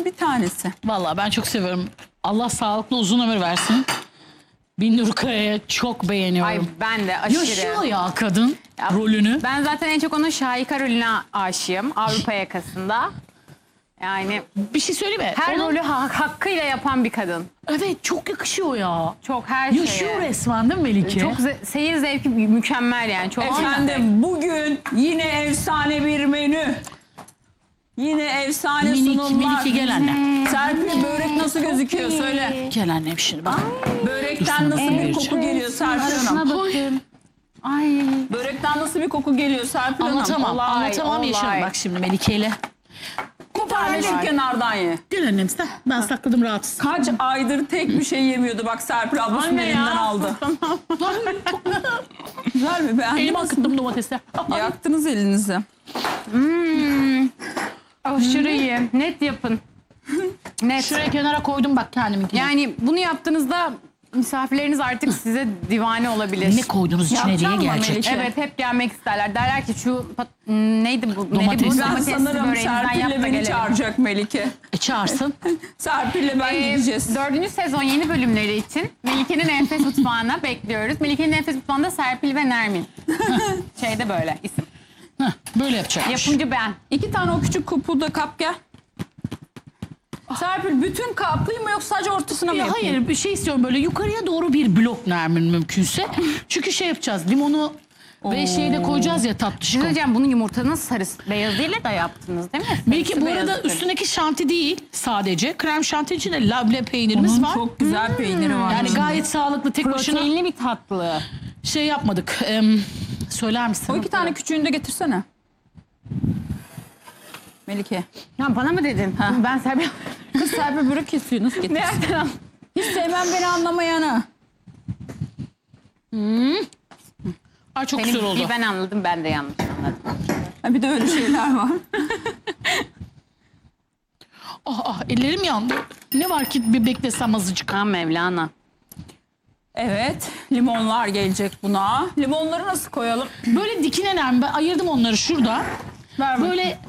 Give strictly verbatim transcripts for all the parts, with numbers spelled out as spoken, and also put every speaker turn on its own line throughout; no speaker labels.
bir tanesi.
Vallahi ben çok seviyorum. Allah sağlıklı uzun ömür versin. Binnur Kaya'yı çok beğeniyorum.
Ay ben de aşırı.
Yaşıyor ya kadın
Ya,
rolünü.
Ben zaten en çok onun Şahika rolüne aşığım. Avrupa Yakası'nda. Yani
Bir şey söyleyeyim mi?
her
Onun-
rolü ha- hakkıyla yapan bir kadın.
Evet çok yakışıyor ya.
Çok her
Yaşıyor
şeye.
resmen değil mi Melike?
Çok ze- seyir zevki mükemmel yani. Çok
Efendim bugün yine efsane bir menü. Yine efsane
Minik,
sunumlar.
Melike gel anne.
Serpil börek nasıl gözüküyor söyle.
Gel annem şimdi bak.
Börekten nasıl bir koku geliyor Serpil Hanım?
bakın. Ay.
Börekten nasıl bir koku geliyor Serpil Hanım?
Anlatamam.
olay,
anlatamam
olay.
yaşıyorum. Bak şimdi Melike ile.
Bir tane şu kenardan ye.
Gel annem sen. Ben sakladım rahatsız.
Kaç aydır tek bir şey yemiyordu bak Serpil ablası
Anne
elinden
ya.
aldı. Güzel mi? Beğendin
Elime
mi?
akıttım domatesler.
Yaktınız elinizi.
Aşırı iyi. Net yapın. Net.
Şuraya kenara koydum bak kendiminkini.
Yani bunu yaptığınızda misafirleriniz artık size divane olabilir.
Ne koydunuz içine diye
Yapacağım mı
gelecek.
Melike?
Evet hep gelmek isterler. Derler ki şu pat- neydi bu?
Domates.
Neydi bu?
Ben
Ben
Domatesli
sanırım
böreğinizden yap
Serpil'le
da
beni
gelelim.
çağıracak Melike.
E çağırsın.
Serpil'le ben
Ee,
gideceğiz.
Dördüncü sezon yeni bölümleri için Melike'nin Enfes Mutfağı'na bekliyoruz. Melike'nin Enfes Mutfağı'nda Serpil ve Nermin. Şeyde böyle isim.
Heh, böyle yapacakmış.
Yapımcı ben.
İki tane o küçük kupu da kap gel. Serpil bütün kaplayayım mı yoksa sadece ortasına mı
Ya
yapayım?
hayır bir şey istiyorum böyle yukarıya doğru bir blok Nermin mümkünse. Çünkü şey yapacağız limonu ve şeyi de koyacağız ya tatlışkom.
Hocam bunu yumurtanın sarısı beyazıyla da yaptınız değil mi?
Belki
Sarısı
bu arada
beyazı.
üstündeki şanti değil sadece. Krem şanti içinde labne peynirimiz
Onun
var.
çok güzel peyniri var.
Yani gayet sağlıklı tek başına
Proteinli bir tatlı.
şey yapmadık. Em, söyler misin?
O iki tane küçüğünü de getirsene. Melike.
Ya bana mı dedin? Ben Serpil...
Kız Serpil börek kesiyor nasıl getirsin?
Nereden al?
Hiç sevmem beni anlamayana.
Ay çok
Benim
güzel oldu.
bir ben anladım, ben de yanlış anladım.
Ha, bir de öyle şeyler var.
Ah, ah ellerim yandı. Ne var ki bir beklesem azıcık.
Ha Mevlana.
Evet, limonlar gelecek buna. Limonları nasıl koyalım?
Böyle dikine Nermin ben ayırdım onları şurada.
Ver
Böyle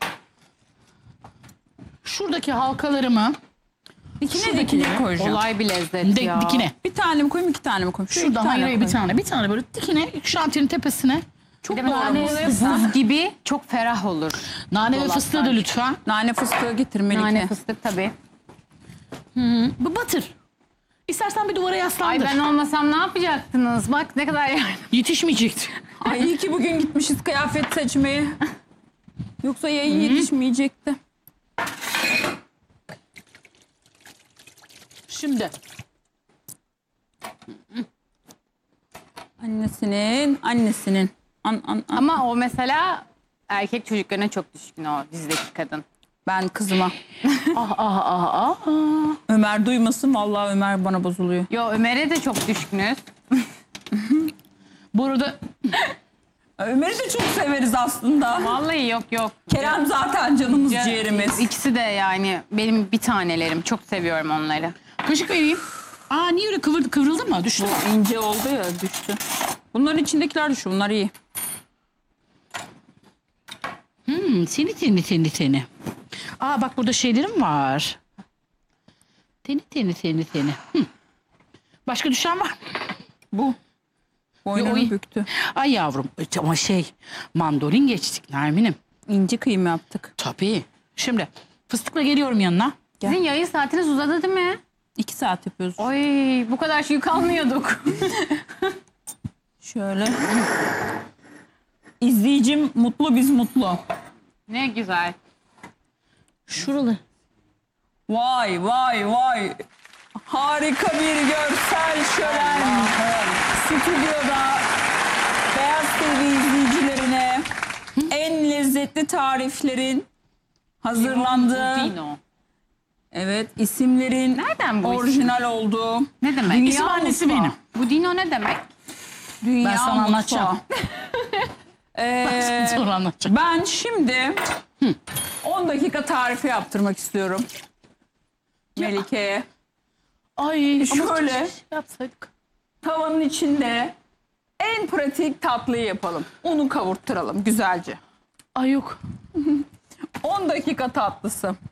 şuradaki halkalarımı
dikine
şuradaki
dikine koyacağım.
Olay bir lezzet
de,
ya.
dikine.
Bir tane mi koyayım, iki tane mi koyayım? Şu
Şuradan
iki
hayır,
tane
hayır, bir
koyayım.
tane bir tane böyle dikine şantinin tepesine.
Çok
Bir de
doğru.
nane ve buz gibi çok ferah olur.
Nane ve
Dolaplar.
fıstığı da lütfen.
Nane fıstığı getir Melike.
Nane fıstık tabii.
Bu batır. İstersen bir duvara
Ay
yaslandır.
ben olmasam ne yapacaktınız? Bak ne kadar yani.
Yetişmeyecekti.
Ay iyi ki bugün gitmişiz kıyafet seçmeye. Yoksa yayın yetişmeyecekti.
Şimdi.
Annesinin, annesinin. An, an, an.
Ama o mesela erkek çocuklarına çok düşkün o dizideki kadın.
Ben kızıma.
Ah ah ah ah. ah.
Ömer duymasın, vallahi Ömer bana bozuluyor.
Yo Ömer'e de çok düşkünüz.
Bu arada
Ömer'i de çok severiz aslında.
Vallahi yok yok.
Kerem zaten canımız
Ya,
ciğerimiz.
İkisi de yani benim bir tanelerim. Çok seviyorum onları.
kaşık vereyim. Aa niye öyle kıvırdı, kıvrıldı mı? Düştü.
Bu ince oldu ya, düştü. Bunların içindekiler düştü, bunlar iyi.
Hmm, seni teni teni teni. Aa bak burada şeylerim var. Teni teni teni teni. Hmm. Başka düşen var mı?
Bu. Boynunu
Yo, o-
büktü.
Ay yavrum ama şey mandolin geçtik Nermin'im.
İnce kıyım yaptık.
Tabii. Şimdi fıstıkla geliyorum yanına.
Sizin yayın saatiniz uzadı değil mi?
İki saat yapıyoruz.
Oy bu kadar yük almıyorduk.
Şöyle. İzleyicim mutlu, biz mutlu.
Ne güzel.
Şuralı.
Vay vay vay. Harika bir görsel şölen. Stüdyoda Beyaz T V izleyicilerine en lezzetli tariflerin hazırlandığı,
Dino.
evet isimlerin
Nereden bu
orijinal olduğu.
Ne demek?
Dünya
İsim annesi
mutfağı.
benim.
Bu Dino ne demek?
Dünya
Ben sana
mutfağı.
anlatacağım.
Ee,
Sonra anlatacağım.
ben şimdi on dakika tarifi yaptırmak istiyorum. Melike'ye.
Ay
Şöyle.
ama yapsaydık.
Tavanın içinde en pratik tatlıyı yapalım. Unu kavurtturalım güzelce.
Ay yok.
on dakika tatlısı.